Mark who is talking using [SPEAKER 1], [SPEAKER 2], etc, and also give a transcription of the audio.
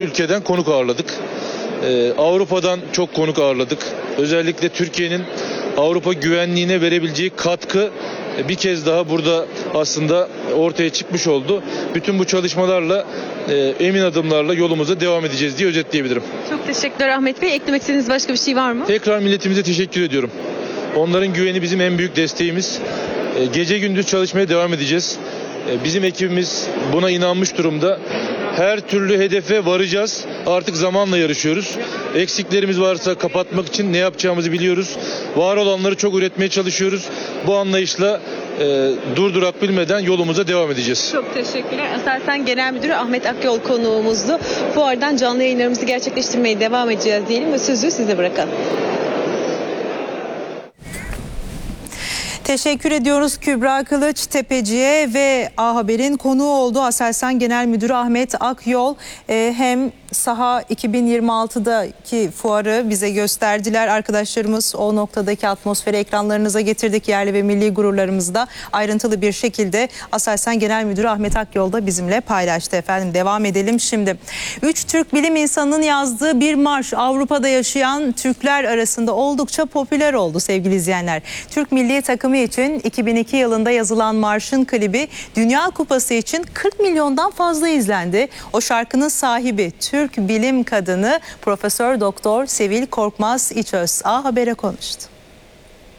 [SPEAKER 1] ülkeden konuk ağırladık. Avrupa'dan çok konuk ağırladık. Özellikle Türkiye'nin Avrupa güvenliğine verebileceği katkı bir kez daha burada aslında ortaya çıkmış oldu. Bütün bu çalışmalarla emin adımlarla yolumuza devam edeceğiz diye özetleyebilirim.
[SPEAKER 2] Çok teşekkürler Ahmet Bey. Eklemek istediğiniz başka bir şey var mı?
[SPEAKER 1] Tekrar milletimize teşekkür ediyorum. Onların güveni bizim en büyük desteğimiz. Gece gündüz çalışmaya devam edeceğiz. Bizim ekibimiz buna inanmış durumda. Her türlü hedefe varacağız. Artık zamanla yarışıyoruz. Eksiklerimiz varsa kapatmak için ne yapacağımızı biliyoruz. Var olanları çok üretmeye çalışıyoruz. Bu anlayışla durdurak bilmeden yolumuza devam edeceğiz.
[SPEAKER 2] Çok teşekkürler. Aselsan Genel Müdürü Ahmet Akyol konuğumuzdu. Fuardan canlı yayınlarımızı gerçekleştirmeye devam edeceğiz diyelim ve sözü size bırakalım.
[SPEAKER 3] Teşekkür ediyoruz Kübra Kılıçtepeci'ye ve A Haber'in konuğu olduğu Aselsan Genel Müdürü Ahmet Akyol hem Saha 2026'daki fuarı bize gösterdiler. Arkadaşlarımız o noktadaki atmosferi ekranlarınıza getirdik. Yerli ve milli gururlarımızda ayrıntılı bir şekilde Aselsan Genel Müdürü Ahmet Akyol da bizimle paylaştı efendim. Devam edelim şimdi. 3 Türk bilim insanının yazdığı bir marş Avrupa'da yaşayan Türkler arasında oldukça popüler oldu sevgili izleyenler. Türk milli takımı için 2002 yılında yazılan marşın klibi Dünya Kupası için 40 milyondan fazla izlendi. O şarkının sahibi Türk bilim kadını Profesör Doktor Sevil Korkmaz İçöz A Haber'e konuştu.